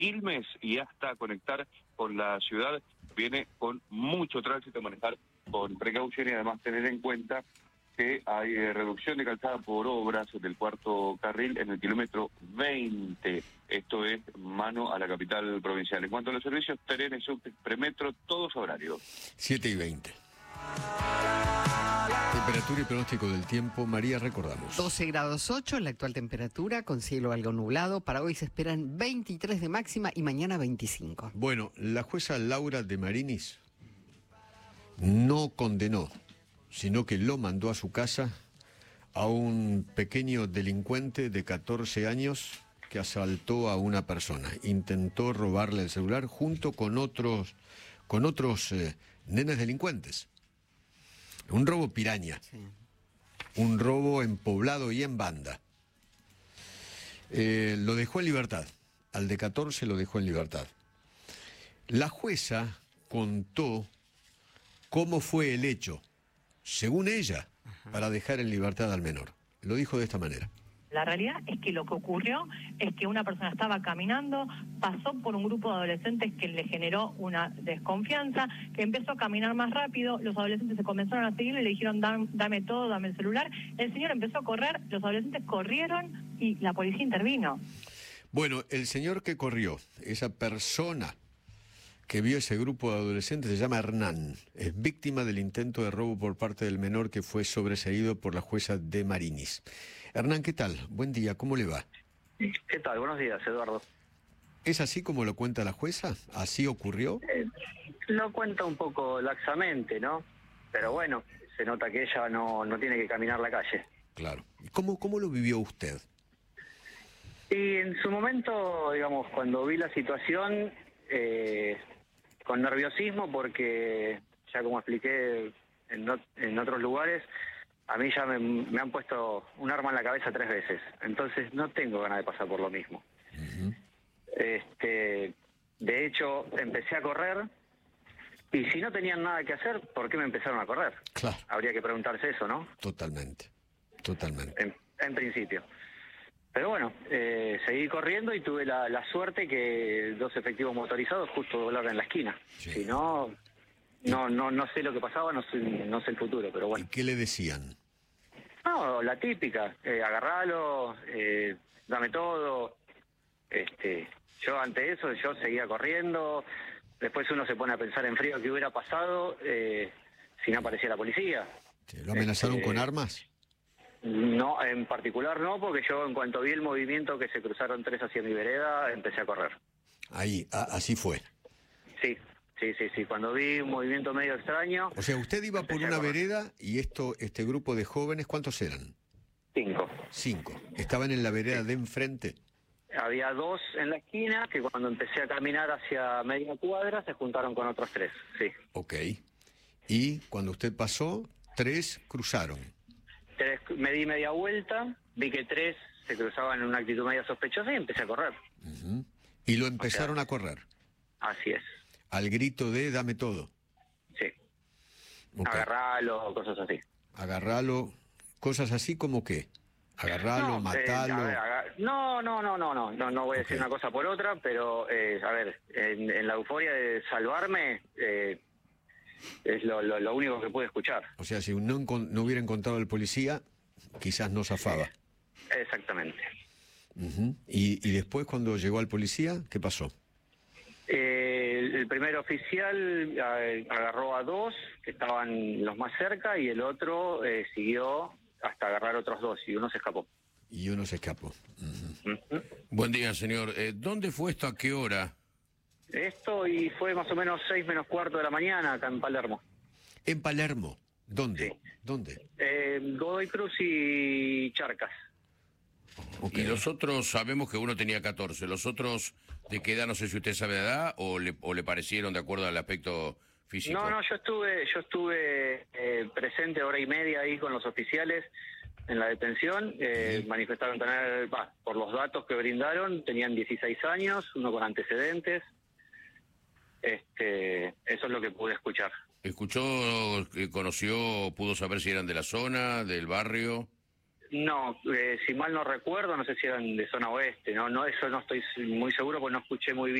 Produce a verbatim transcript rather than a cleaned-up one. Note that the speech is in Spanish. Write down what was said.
Quilmes y hasta conectar con la ciudad. Viene con mucho tránsito a manejar con precaución y además tener en cuenta que hay eh, reducción de calzada por obras del cuarto carril en el kilómetro veinte. Esto es mano a la capital provincial. En cuanto a los servicios, trenes, subtes, premetro, todos horarios. siete y veinte. Temperatura y pronóstico del tiempo, María, recordamos. doce grados ocho, la actual temperatura, con cielo algo nublado. Para hoy se esperan veintitrés de máxima y mañana veinticinco. Bueno, la jueza Laura de Marinis no condenó, sino que lo mandó a su casa a un pequeño delincuente de catorce años que asaltó a una persona. Intentó robarle el celular junto con otros, con otros eh, nenes delincuentes. Un robo piraña, sí. Un robo en poblado y en banda. Eh, lo dejó en libertad, al de catorce lo dejó en libertad. La jueza contó cómo fue el hecho, según ella, Ajá. para dejar en libertad al menor. Lo dijo de esta manera. La realidad es que lo que ocurrió es que una persona estaba caminando, pasó por un grupo de adolescentes que le generó una desconfianza, que empezó a caminar más rápido, los adolescentes se comenzaron a seguir y le dijeron dame, dame todo, dame el celular. El señor empezó a correr, los adolescentes corrieron y la policía intervino. Bueno, el señor que corrió, esa persona que vio ese grupo de adolescentes se llama Hernán. Es víctima del intento de robo por parte del menor que fue sobreseído por la jueza de Marinis. Hernán, ¿qué tal? Buen día, ¿cómo le va? ¿Qué tal? Buenos días, Eduardo. ¿Es así como lo cuenta la jueza? ¿Así ocurrió? Eh, lo cuenta un poco laxamente, ¿no? Pero bueno, se nota que ella no, no tiene que caminar la calle. Claro. ¿Y cómo, cómo lo vivió usted? Y en su momento, digamos, cuando vi la situación, eh, con nerviosismo, porque ya como expliqué en, no, en otros lugares, a mí ya me, me han puesto un arma en la cabeza tres veces, entonces no tengo ganas de pasar por lo mismo. Uh-huh. Este, de hecho, empecé a correr, y si no tenían nada que hacer, ¿por qué me empezaron a correr? Claro. Habría que preguntarse eso, ¿no? Totalmente, totalmente. En, en principio. Pero bueno, eh, seguí corriendo y tuve la, la suerte que dos efectivos motorizados justo doblaron en la esquina. Sí. Si no, no, no, no sé lo que pasaba, no sé, no sé el futuro, pero bueno. ¿Y qué le decían? No, la típica, eh, agarralo, eh, dame todo. Este, yo ante eso, yo seguía corriendo. Después uno se pone a pensar en frío qué hubiera pasado eh, si no aparecía la policía. ¿Lo amenazaron este, con armas? No, en particular no, porque yo en cuanto vi el movimiento que se cruzaron tres hacia mi vereda, empecé a correr. Ahí, a, así fue. Sí, sí, sí, sí. Cuando vi un movimiento medio extraño... O sea, usted iba por una vereda y esto, este grupo de jóvenes, ¿cuántos eran? Cinco. Cinco. ¿Estaban en la vereda sí. de enfrente? Había dos en la esquina que cuando empecé a caminar hacia media cuadra se juntaron con otros tres, sí. Ok. Y cuando usted pasó, tres cruzaron. Tres, me di media vuelta, vi que tres se cruzaban en una actitud media sospechosa y empecé a correr. Uh-huh. Y lo empezaron o sea, a correr. Así es. Al grito de dame todo. Sí. Okay. Agarralo, cosas así. Agarralo, cosas así como qué. Agarralo, no, matalo. Eh, a ver, agar... No, no, no, no, no, no, no voy a okay. decir una cosa por otra, pero eh, a ver, en, en la euforia de salvarme. Eh, Es lo, lo, lo único que pude escuchar. O sea, si no, no hubiera encontrado al policía, quizás no zafaba. Exactamente. Uh-huh. ¿Y, y después, cuando llegó al policía, qué pasó? Eh, el, el primer oficial eh, agarró a dos, que estaban los más cerca, y el otro eh, siguió hasta agarrar otros dos, y uno se escapó. Y uno se escapó. Uh-huh. Uh-huh. Buen día, señor. Eh, ¿Dónde fue esto? ¿A qué hora? Esto y fue más o menos seis menos cuarto de la mañana acá en Palermo. ¿En Palermo? ¿Dónde? Sí. ¿Dónde? Eh, Godoy Cruz y Charcas. Okay. Y los otros, sabemos que uno tenía catorce. ¿Los otros de qué edad? No sé si usted sabe de edad o le, o le parecieron de acuerdo al aspecto físico. No, no, yo estuve yo estuve eh, presente hora y media ahí con los oficiales en la detención. Eh, sí. Manifestaron tener, bah, por los datos que brindaron, tenían dieciséis años, uno con antecedentes. Este, eso es lo que pude escuchar. ¿Escuchó, conoció, pudo saber si eran de la zona, del barrio? No, eh, si mal no recuerdo, no sé si eran de zona oeste, no, no, eso no estoy muy seguro porque no escuché muy bien.